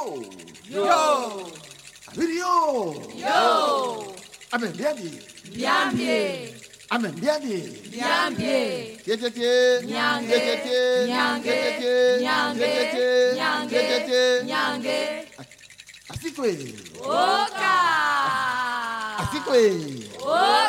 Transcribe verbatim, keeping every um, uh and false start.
Yo! Yo! Video! Yo! Amen, biabi. Biambie! Amen, biabi. Biambie! Yetete. Nyange! Yetete. Nyange! Yetete. Nyange! Yetete. Nyange! Yetete. Nyange! Asikwe. Oka! Asikwe. Oka!